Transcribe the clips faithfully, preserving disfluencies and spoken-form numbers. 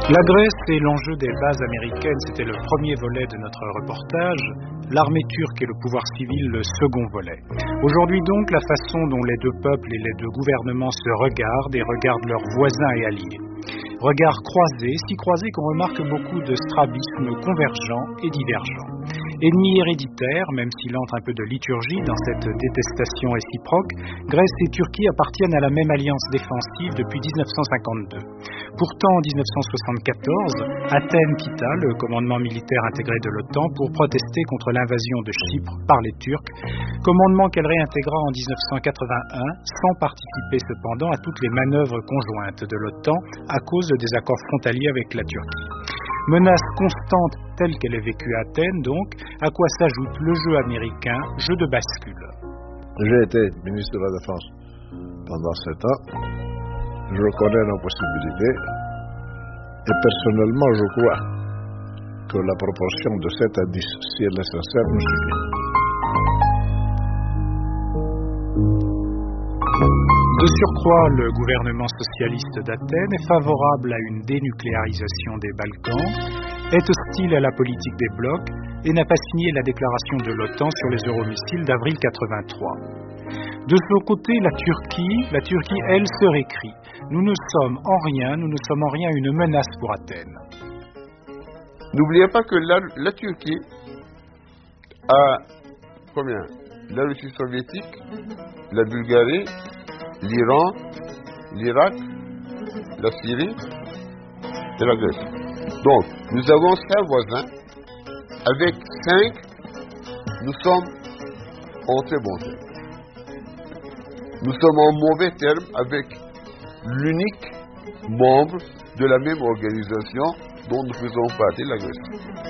La Grèce et l'enjeu des bases américaines, c'était le premier volet de notre reportage. L'armée turque et le pouvoir civil, le second volet. Aujourd'hui donc, la façon dont les deux peuples et les deux gouvernements se regardent et regardent leurs voisins et alliés. Regards croisés, si croisés qu'on remarque beaucoup de strabismes convergents et divergents. Ennemis héréditaires, même s'il entre un peu de liturgie dans cette détestation réciproque, Grèce et Turquie appartiennent à la même alliance défensive depuis dix-neuf cent cinquante-deux. Pourtant, en dix-neuf cent soixante-quatorze, Athènes quitta le commandement militaire intégré de l'OTAN pour protester contre l'invasion de Chypre par les Turcs, commandement qu'elle réintégra en dix-neuf cent quatre-vingt-un, sans participer cependant à toutes les manœuvres conjointes de l'OTAN à cause des accords frontaliers avec la Turquie. Menace constante telle qu'elle est vécue à Athènes donc, à quoi s'ajoute le jeu américain, jeu de bascule. J'ai été ministre de la Défense pendant sept ans. Je connais nos possibilités et personnellement je crois que la proportion de sept à dix, si elle est sincère, nous suffit. De surcroît, le gouvernement socialiste d'Athènes est favorable à une dénucléarisation des Balkans, est hostile à la politique des blocs et n'a pas signé la déclaration de l'OTAN sur les euromissiles d'avril quatre-vingt-trois. De son côté, la Turquie, la Turquie, elle, se récrie. Nous ne sommes en rien, nous ne sommes en rien une menace pour Athènes. N'oubliez pas que la, la Turquie a combien? La Russie soviétique, la Bulgarie, l'Iran, l'Irak, la Syrie et la Grèce. Donc, nous avons cinq voisins. Avec cinq, nous sommes en très bon terme. Nous sommes en mauvais terme avec l'unique membre de la même organisation dont nous faisons partie, la Grèce.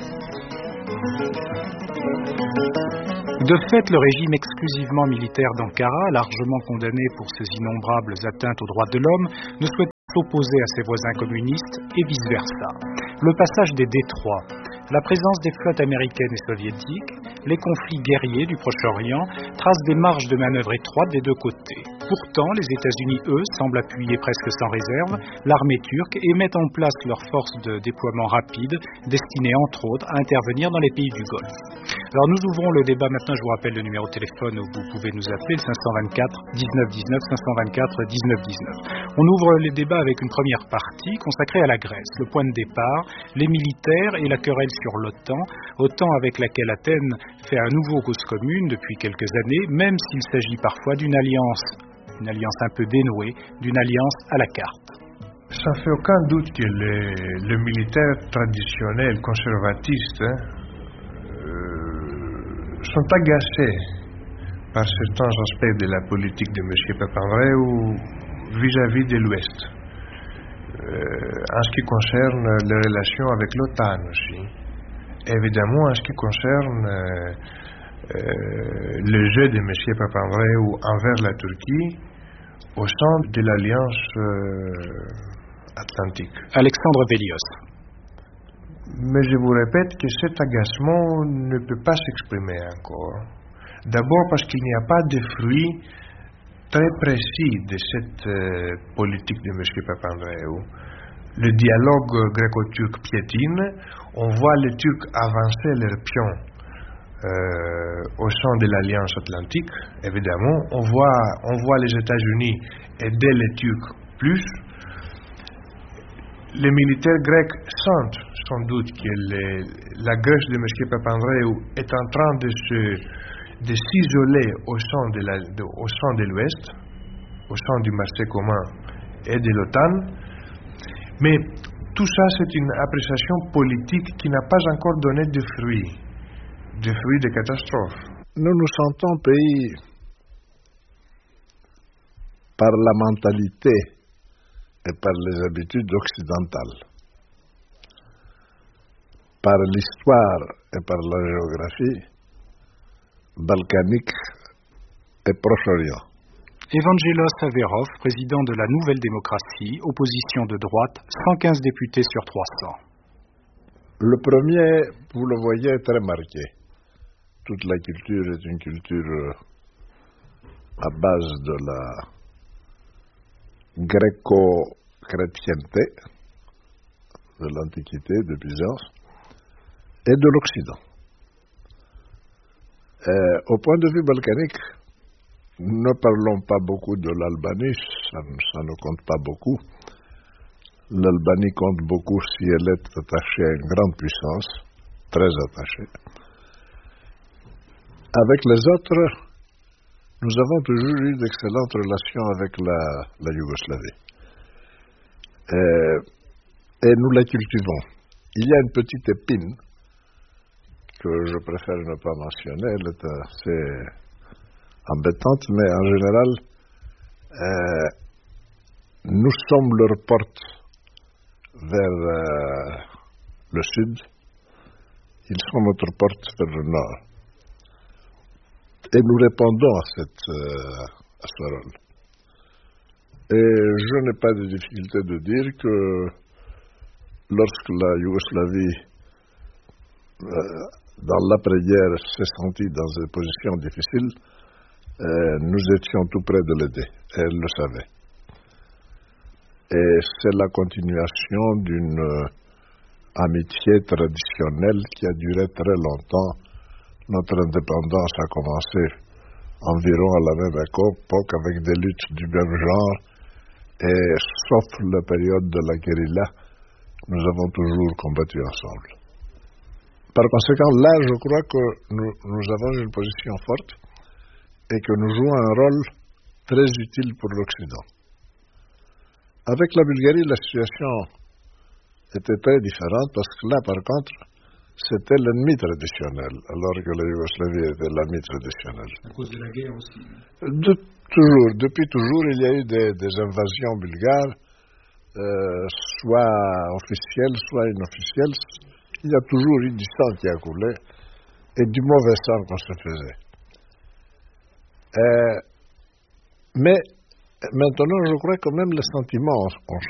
De fait, le régime exclusivement militaire d'Ankara, largement condamné pour ses innombrables atteintes aux droits de l'homme, ne souhaite pas s'opposer à ses voisins communistes et vice-versa. Le passage des détroits, la présence des flottes américaines et soviétiques, les conflits guerriers du Proche-Orient tracent des marges de manœuvre étroites des deux côtés. Pourtant, les États-Unis, eux, semblent appuyer presque sans réserve l'armée turque et mettent en place leurs forces de déploiement rapide, destinées entre autres à intervenir dans les pays du Golfe. Alors nous ouvrons le débat maintenant, je vous rappelle le numéro de téléphone où vous pouvez nous appeler, le cinq cent vingt-quatre dix-neuf dix-neuf, cinq cent vingt-quatre dix-neuf dix-neuf. On ouvre les débats avec une première partie consacrée à la Grèce, le point de départ, les militaires et la querelle sur l'OTAN, OTAN avec laquelle Athènes fait à nouveau cause commune depuis quelques années, même s'il s'agit parfois d'une alliance, une alliance un peu dénouée, d'une alliance à la carte. Ça fait aucun doute que les, les militaires traditionnels, conservatistes, hein, euh, sont agacés par certains aspects de la politique de M. Papandréou vis-à-vis de l'Ouest. Euh, en ce qui concerne les relations avec l'OTAN aussi. Évidemment, en ce qui concerne euh, euh, le jeu de M. Papandréou envers la Turquie au sein de l'Alliance euh, Atlantique. Alexandre Vélios. Mais je vous répète que cet agacement ne peut pas s'exprimer encore. D'abord parce qu'il n'y a pas de fruits très précis de cette euh, politique de M. Papandréou. Le dialogue gréco-turc piétine, on voit les Turcs avancer leurs pions euh, au sein de l'Alliance Atlantique, évidemment. On voit, on voit les États-Unis aider les Turcs plus. Les militaires grecs sentent sans doute que les, la Grèce de M. Papandréou est en train de se de s'isoler au sein de, la, de, au sein de l'Ouest, au sein du marché commun et de l'OTAN. Mais tout ça, c'est une appréciation politique qui n'a pas encore donné de fruits, de fruits de catastrophe. Nous nous sentons pays par la mentalité et par les habitudes occidentales, par l'histoire et par la géographie balkanique et Proche-Orient. Evangelos Averov, président de la Nouvelle Démocratie, opposition de droite, cent quinze députés sur trois cents. Le premier, vous le voyez, est très marqué. Toute la culture est une culture à base de la gréco-chrétienté, de l'Antiquité, de Byzance, et de l'Occident. Euh, au point de vue balkanique, ne parlons pas beaucoup de l'Albanie, ça, ça ne compte pas beaucoup. L'Albanie compte beaucoup si elle est attachée à une grande puissance, très attachée. Avec les autres, nous avons toujours eu d'excellentes relations avec la, la Yougoslavie. Et, et nous la cultivons. Il y a une petite épine que je préfère ne pas mentionner, elle est assez embêtante, mais en général, euh, nous sommes leur porte vers euh, le sud, ils sont notre porte vers le nord. Et nous répondons à, cette, euh, à ce rôle. Et je n'ai pas de difficulté de dire que lorsque la Yougoslavie, euh, dans l'après-guerre, s'est sentie dans des positions difficiles, euh, nous étions tout près de l'aider. Et elle le savait. Et c'est la continuation d'une euh, amitié traditionnelle qui a duré très longtemps. Notre indépendance a commencé environ à la même époque avec des luttes du même genre. Et sauf la période de la guérilla, nous avons toujours combattu ensemble. Par conséquent, là, je crois que nous, nous avons une position forte et que nous jouons un rôle très utile pour l'Occident. Avec la Bulgarie, la situation était très différente parce que là, par contre, c'était l'ennemi traditionnel, alors que la Yougoslavie était l'ami traditionnel. À cause de la guerre aussi. De, toujours, depuis toujours, il y a eu des, des invasions bulgares, euh, soit officielles, soit inofficielles. Il y a toujours eu du sang qui a coulé et du mauvais sang qu'on se faisait. Euh, mais maintenant, je crois que même les sentiments ont